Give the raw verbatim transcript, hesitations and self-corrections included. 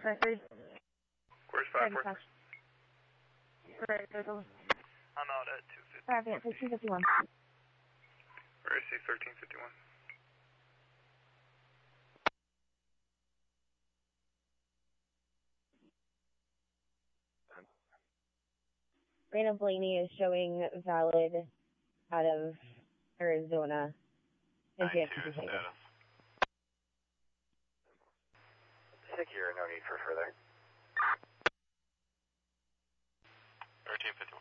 Right, three. Where's five four? Right, there's a... I'm out at two fifty. Five, yeah, thirteen fifty-one. Where is he? thirteen fifty-one. Brandon Blaney is showing valid out of Arizona. nine two status. Secure, no need for further. thirteen fifty-one.